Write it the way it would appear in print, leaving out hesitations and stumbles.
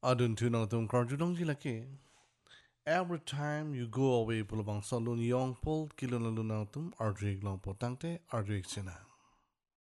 Adun tu nang tum kar judong jilake. Every time you go away pulabang salun yong pol kilon alun nang tum ardrig long potangte ardrig sina.